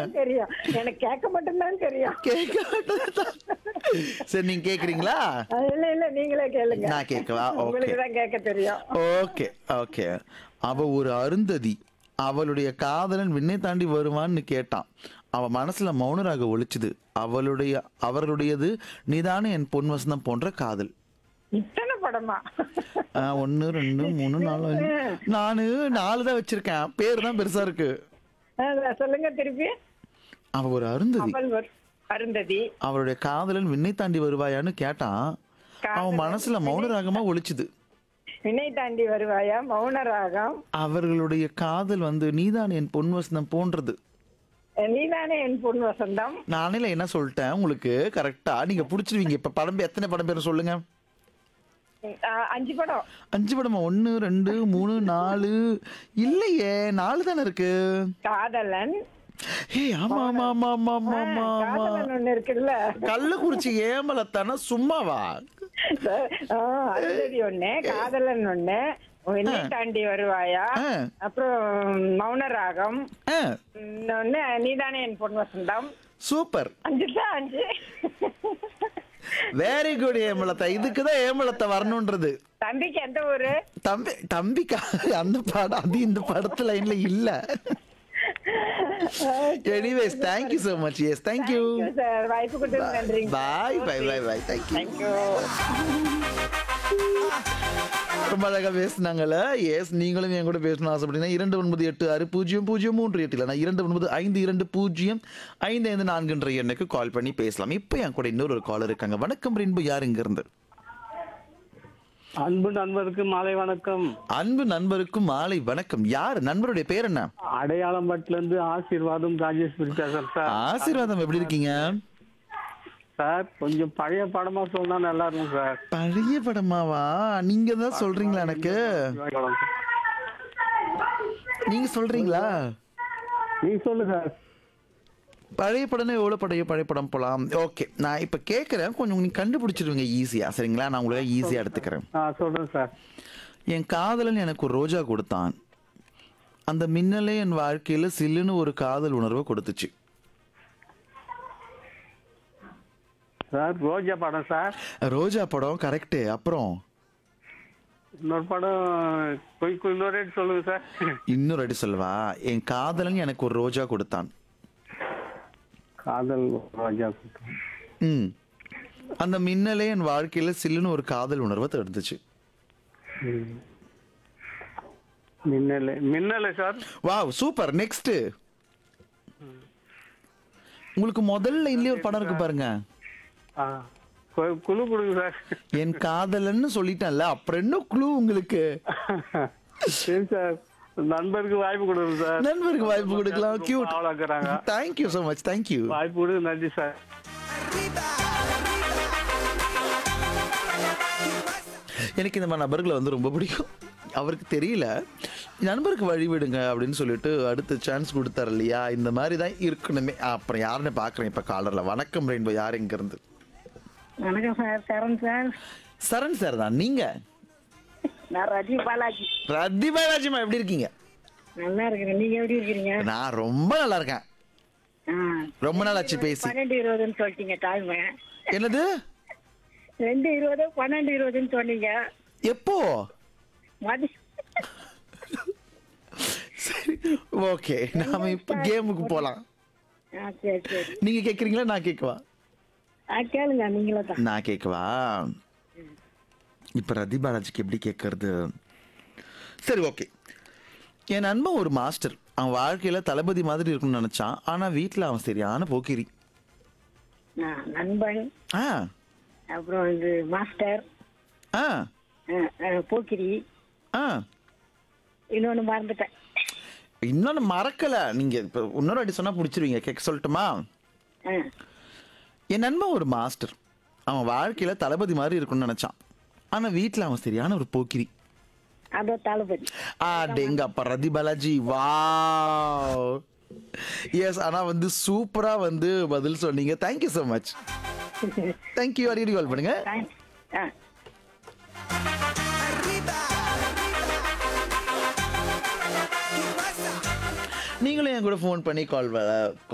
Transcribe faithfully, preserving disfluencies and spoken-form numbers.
தெரியும். எனக்கு கேட்க மட்டும்தான் தெரியும். கேட்க மாட்டேன். சரி நீங்க கேக்குறீங்களா? அஹ் இல்ல இல்ல நீங்களே கேளுங்க. நான் கேட்கவா? ஓகே உங்களுக்கு தான் கேட்க தெரியும். Okay okay. அவ ஒரு அருந்ததி, அவளுடைய காதலன் விண்ணை தாண்டி வருவான்னு கேட்டான். அவ மனசுல மௌனராக ஒலிச்சுது. அவளுடைய அவர்களுடையது நீதானே என் பொன் வசந்தம் போன்ற காதல். இத்தனை படமா? ஆ, ஒன்னு ரெண்டு மூணு நாலு அஞ்சு. நானு நாலு தான் வச்சிருக்கேன், பேர் தான் பெருசா இருக்கு. அஹ் சொல்லுங்க திருப்பி. அவ ஒரு அருந்ததி, அவள் ஒரு அருந்ததி, அவளுடைய காதலன் விண்ணை தாண்டி வருவாயான்னு கேட்டான். அவன் மனசுல மௌனராகமா ஒலிச்சுது. வினை தாண்டி வருவாயா, மௌனராகம், அவர்களுடைய காதல் வந்து நீதான் என் பொன் வசந்தம் போன்றது. நீதானே என் பொன் வசந்தம். நானே என்ன சொல்லிட்டேன் உங்களுக்கு கரெக்டா, நீங்க புடிச்சிருவீங்க. இப்ப படம் பேர் எத்தனை படம் பேர் சொல்லுங்க. அஹ் அஞ்சு படம். அஞ்சு படமா? ஒன்னு ரெண்டு மூணு நாலு இல்லையே, நாலு தானே இருக்கு. காதலன். ஏய் ஆமா ஆமா ஆமா ஆமா ஆமா அஹ் ஆமா ஆமா. காதலன் ஒண்ணு இருக்குல்ல. கள்ளக்குறிச்சி ஏமலத்தானா சும்மாவா? அஹ் அருந்ததி ஒண்ணு, காதலன் ஒண்ணு, வினை தாண்டி வருவாயா, ஆ. அப்புறம் மௌனராகம், ஆ, இன்னொன்னு நீதானே என் பொன் வசந்தம். சூப்பர், அஞ்சு தான் அஞ்சு. Very good ஏமலத்தா. இதுக்குதான் ஏமலத்தை வரணும்ன்றது. தம்பிக்கு எந்த ஊரு? தம்பி தம்பிக்கா அந்த படம் அது இந்த படத்து லைன்ல இல்ல. Anyways thank you so much. Yes, thank you. Sir வாய்ப்பு கொடுத்தது நன்றி. Bye bye bye bye. Thank you. Thank you. ரொம்ப அழகா பேசினாங்கல்ல. எஸ், நீங்களும் என் கூட பேசணும் ஆசைப்பட்டீங்கன்னா இரண்டு ஒன்பது எட்டு ஆறு பூஜ்ஜியம் பூஜ்ஜியம் மூன்று எட்டு இல்லைனா இரண்டு ஒன்பது ஐந்து இரண்டு பூஜ்ஜியம் ஐந்து ஐந்து நான்குன்ற எண்ணுக்கு கால் பண்ணி பேசலாம். இப்போ என் கூட இன்னொரு காலர் இருக்காங்க. வணக்கம் ரென்பு, யார் இங்க இருந்து? அன்பு நண்பருக்கு மாலை வணக்கம். அன்பு நண்பருக்கும் மாலை வணக்கம். யார் நண்பருடைய பேர் என்ன? அடையாளம்பட்டுல இருந்து ஆசீர்வாதம் ராஜேஸ்வரி பேசுறேன் சார். ஆசீர்வாதம், எப்படி இருக்கீங்க? சார் கொஞ்சம் பழைய படமா சொன்னா நல்லா இருக்கும் சார். பழைய படமாவா? நீங்க தான் சொல்றீங்களா? எனக்கு நீங்க சொல்றீங்களா? நீங்க சொல்லு சார். பழைய படம்னா எவ்வளவு பழைய பழைய படம் போலாம். ஓகே, நான் இப்ப கேக்குறேன், கொஞ்சம் நீங்க கண்டுபிடிச்சிருவீங்க ஈஸியா. சரிங்களா? நான் உங்களுக்கு ஈஸியா எடுத்துக்கிறேன். ஆ சொல்றேன் சார். என் காதலன் எனக்கு ஒரு ரோஜா கொடுத்தான். அந்த மின்னலே என் வாழ்க்கையில சில்லுன்னு ஒரு காதல் உணர்வை கொடுத்துச்சு. சார் ரோஜா படம் சார். ரோஜா படம் கரெக்ட். அப்புறம் இன்னொரு படம் கொய் கொய் இன்னொரு ரேட் சொல்லுங்க சார். இன்னொரு அடி சொல்வா. என் காதலன் எனக்கு ஒரு ரோஜா கொடுத்தான். காதல் ரோஜா. ம் அந்த மின்னலே என் வாழ்க்கையில சில்லுன்னு ஒரு காதல் உணர்வை தடுத்துச்சு. Minnale Minnale sir. Wow, super. Next, உங்களுக்கு முதல் லைன்லயே ஒரு படம் இருக்கு பாருங்க. ஆ கொ- குழு கொடுங்க சார். என் காதலன்னு சொல்லிட்டேன்ல, அப்புறம் என்ன குழு உங்களுக்கு? சரி சார், நண்பருக்கு வாய்ப்பு கொடுங்க சார். நண்பருக்கு வாய்ப்பு கொடுக்கலாம். Cute. ஆளாக்குறாங்க. Thank you so much. Thank you. வாய்ப்பு கொடுங்க. நன்றி சார். எனக்கு இந்த மாதிரி நபர்களை வந்து ரொம்ப பிடிக்கும். அவருக்கு தெரியல, நண்பருக்கு வழிவிடுங்க அப்படின்னு சொல்லிட்டு அடுத்த சான்ஸ் கொடுத்தாரு இல்லையா? இந்த மாதிரி தான் இருக்கணுமே. அப்புறம் யாருன்னு பார்க்குறேன் இப்போ காலர்ல. வணக்கம் ரெயின்போ, யார் இங்க இருந்து? வணக்கம் சார், சரண் சார். சரண் சார் தான் நீங்க? நான் ரஜி பாலாஜி. ரத்தி பாலாஜிமா, எப்படி இருக்கீங்க? நல்லா இருக்கிறேன், நீங்க எப்படி இருக்கிறீங்க? நான் ரொம்ப நல்லா இருக்கேன். ஆ. ரொம்ப நாள் ஆச்சு பேசி. பன்னெண்டு இருபதுன்னு சொல்லிட்டீங்க டைம். என்னது? ரெண்டு இருபது பன்னெண்டு இருபதுன்னு சொன்னீங்க. எப்போ? மதி சரி, ஓகே, நாம இப்ப கேமுக்கு போலாம். ஆ சரி சரி. நீங்க கேக்குறீங்களா நான் கேட்கவா? ஆ கேளுங்க, நீங்களே தான். நான் கேட்கவா? இப்ப ரதி பாலாஜிக்கு எப்படி கேட்கறது? சரி, ஓகே. என் நண்பன் ஒரு மாஸ்டர். அவன் வாழ்க்கையில தளபதி மாதிரி இருக்கும்னு நினைச்சான். ஆனா வீட்டுல அவன் சரியான போக்கிரி. ஆ, நண்பன், ஆ அப்புறம் இது மாஸ்டர், ஆ ஆ, ஆ, போக்கிரி, ஆ இன்னொன்னு மறந்துட்டேன். இன்னொன்னு மறக்கல. நீங்க இப்ப இன்னொரு அடி சொன்னா பிடிச்சிருவீங்க. கேட்க சொல்லட்டுமா? ஆ, என் நண்பன் ஒரு மாஸ்டர். அவன் வாழ்க்கையில தளபதி மாதிரி இருக்கும்னு நினைச்சான். ஆனா வீட்டுல அவன் சரியான ஒரு போக்கிரி. அதோ தளபதி. ஆடேங்க அப்ப ரதி பாலாஜி. Wow, S. ஆனா வந்து சூப்பரா வந்து பதில் சொன்னீங்க. Thank you so much. தேங்க்யூ. அடிக்கடி கால் பண்ணுங்க. தேங்க்ஸ். ஆ. நீங்களும் என் கூட ஃபோன் பண்ணி கால்